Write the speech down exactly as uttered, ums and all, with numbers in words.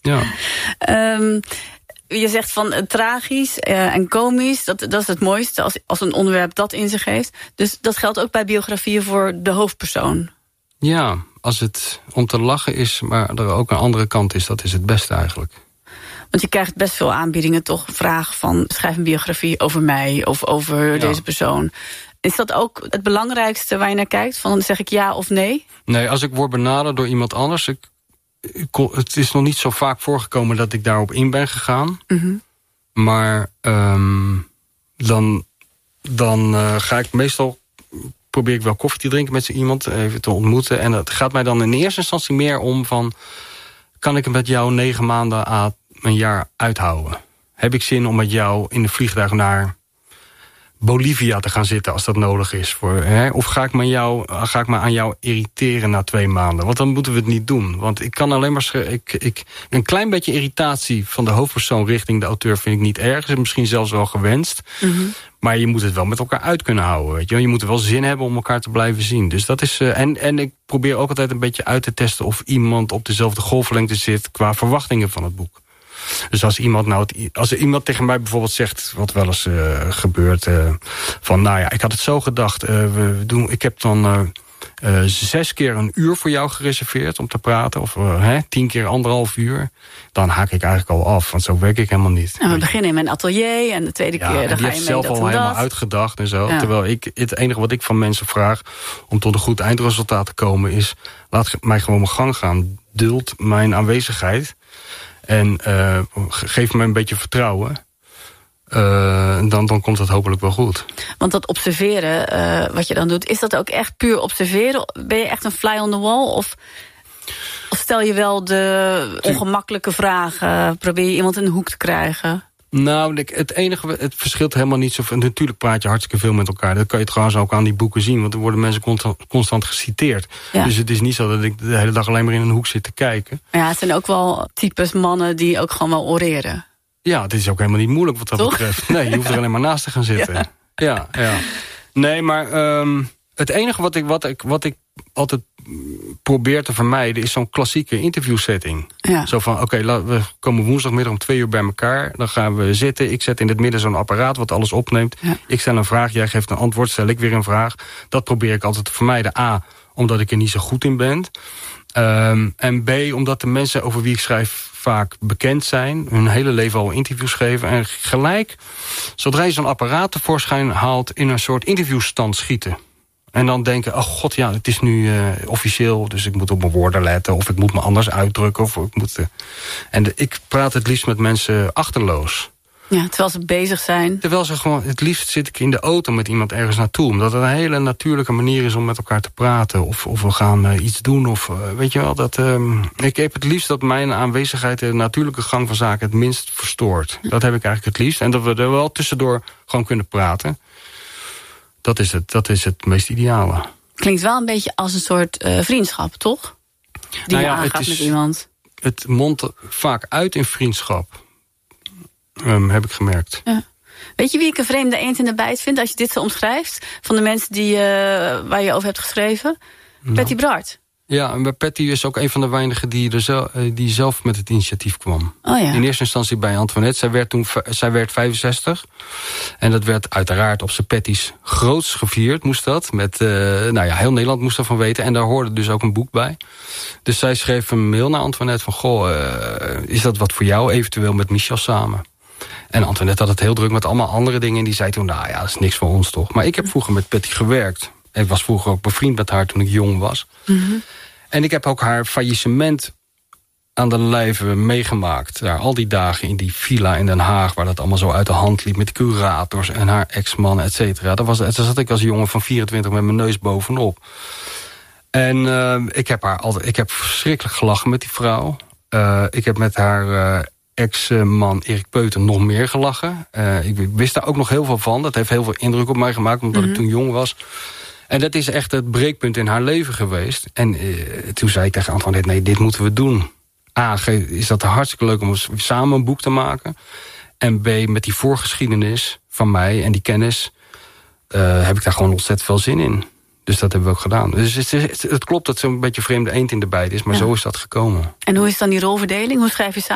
Ja. Um, je zegt van uh, tragisch uh, en komisch, dat, dat is het mooiste als, als een onderwerp dat in zich heeft. Dus dat geldt ook bij biografieën voor de hoofdpersoon. Ja, als het om te lachen is, maar er ook een andere kant is, dat is het beste eigenlijk. Want je krijgt best veel aanbiedingen, toch? Vragen van, schrijf een biografie over mij of over ja. deze persoon. Is dat ook het belangrijkste waar je naar kijkt? Van, zeg ik ja of nee? Nee, als ik word benaderd door iemand anders... Ik, ik, het is nog niet zo vaak voorgekomen dat ik daarop in ben gegaan. Mm-hmm. Maar um, dan, dan uh, ga ik meestal... probeer ik wel koffie te drinken met zo iemand, even te ontmoeten. En het gaat mij dan in eerste instantie meer om van... kan ik het met jou negen maanden à een jaar uithouden? Heb ik zin om met jou in de vliegtuig naar Bolivia te gaan zitten als dat nodig is? Voor, hè? Of ga ik, me jou, ga ik me aan jou irriteren na twee maanden? Want dan moeten we het niet doen. Want ik kan alleen maar... Ik, ik, een klein beetje irritatie van de hoofdpersoon richting de auteur vind ik niet erg. Is misschien zelfs wel gewenst. Mm-hmm. Maar je moet het wel met elkaar uit kunnen houden. Weet je? Je moet er wel zin hebben om elkaar te blijven zien. Dus dat is, uh, en, en ik probeer ook altijd een beetje uit te testen... of iemand op dezelfde golflengte zit qua verwachtingen van het boek. Dus als iemand nou het, als er iemand tegen mij bijvoorbeeld zegt... wat wel eens uh, gebeurt... Uh, van nou ja, ik had het zo gedacht... Uh, we doen, ik heb dan... Uh, Uh, zes keer een uur voor jou gereserveerd om te praten. Of uh, hè, tien keer anderhalf uur. Dan haak ik eigenlijk al af, want zo werk ik helemaal niet. Nou, we beginnen in mijn atelier en de tweede ja, keer... dan die ga heeft je zelf mee dat al en helemaal dat. uitgedacht en zo. Ja. Terwijl ik, het enige wat ik van mensen vraag... om tot een goed eindresultaat te komen is... laat mij gewoon mijn gang gaan. Duld mijn aanwezigheid. En uh, geef me een beetje vertrouwen... Uh, dan, dan komt het hopelijk wel goed. Want dat observeren, uh, wat je dan doet... is dat ook echt puur observeren? Ben je echt een fly on the wall? Of, of stel je wel de ongemakkelijke vragen? Probeer je iemand in de hoek te krijgen? Nou, het enige, het verschilt helemaal niet zo veel. Natuurlijk praat je hartstikke veel met elkaar. Dat kan je trouwens ook aan die boeken zien. Want er worden mensen constant, constant geciteerd. Ja. Dus het is niet zo dat ik de hele dag alleen maar in een hoek zit te kijken. Ja, het zijn ook wel types mannen die ook gewoon wel oreren. Ja, het is ook helemaal niet moeilijk wat dat Toch? betreft. Nee, je hoeft er alleen maar naast te gaan zitten. Ja, ja. ja. Nee, maar um, het enige wat ik, wat, ik, wat ik altijd probeer te vermijden... is zo'n klassieke interviewsetting. Ja. Zo van, oké, okay, we komen woensdagmiddag om twee uur bij elkaar. Dan gaan we zitten. Ik zet in het midden zo'n apparaat wat alles opneemt. Ja. Ik stel een vraag, jij geeft een antwoord, stel ik weer een vraag. Dat probeer ik altijd te vermijden. A, omdat ik er niet zo goed in ben. Um, en B, omdat de mensen over wie ik schrijf vaak bekend zijn. Hun hele leven al interviews geven. En gelijk, zodra je zo'n apparaat tevoorschijn haalt... in een soort interviewstand schieten. En dan denken, oh god, ja, het is nu uh, officieel... dus ik moet op mijn woorden letten, of ik moet me anders uitdrukken. Of ik moet, uh, en de, ik praat het liefst met mensen achterloos. Ja, terwijl ze bezig zijn. Terwijl ze gewoon, het liefst zit ik in de auto met iemand ergens naartoe. Omdat het een hele natuurlijke manier is om met elkaar te praten. Of, of we gaan uh, iets doen. Of uh, weet je wel, dat, uh, ik heb het liefst dat mijn aanwezigheid... de natuurlijke gang van zaken het minst verstoort. Dat heb ik eigenlijk het liefst. En dat we er wel tussendoor gewoon kunnen praten. Dat is het, dat is het meest ideale. Klinkt wel een beetje als een soort uh, vriendschap, toch? Die nou ja, je aangaat is, met iemand. Het mondt vaak uit in vriendschap. Um, heb ik gemerkt. Ja. Weet je wie ik een vreemde eend in de bijt vind... als je dit zo omschrijft? Van de mensen die, uh, waar je over hebt geschreven? Nou. Patty Bart. Ja, en bij Patty is ook een van de weinigen die, er zelf, die zelf met het initiatief kwam. Oh ja. In eerste instantie bij Antoinette. Zij werd toen zij werd vijfenzestig. En dat werd uiteraard op zijn Patty's groots gevierd, moest dat. Met, uh, nou ja, heel Nederland moest ervan weten. En daar hoorde dus ook een boek bij. Dus zij schreef een mail naar Antoinette van... goh, uh, is dat wat voor jou, eventueel met Michel samen? En Antoinette had het heel druk met allemaal andere dingen. En die zei toen, nou ja, dat is niks voor ons toch. Maar ik heb vroeger met Patty gewerkt. Ik was vroeger ook bevriend met haar toen ik jong was. Mm-hmm. En ik heb ook haar faillissement aan de lijve meegemaakt. Daar, al die dagen in die villa in Den Haag... waar dat allemaal zo uit de hand liep met de curators... en haar ex-man, et cetera. Daar, was, daar zat ik als jongen van vierentwintig met mijn neus bovenop. En uh, ik heb haar altijd, ik heb verschrikkelijk gelachen met die vrouw. Uh, ik heb met haar... Uh, ex-man Erik Peuten nog meer gelachen. Uh, ik wist daar ook nog heel veel van. Dat heeft heel veel indruk op mij gemaakt, omdat mm-hmm. ik toen jong was. En dat is echt het breekpunt in haar leven geweest. En uh, toen zei ik tegen Antoinette, nee, dit moeten we doen. A, is dat hartstikke leuk om samen een boek te maken. En B, met die voorgeschiedenis van mij en die kennis... Uh, heb ik daar gewoon ontzettend veel zin in. Dus dat hebben we ook gedaan. Dus het, het, het klopt dat zo'n beetje vreemde eend in de bijt is, maar ja. Zo is dat gekomen. En hoe is dan die rolverdeling? Hoe schrijf je samen?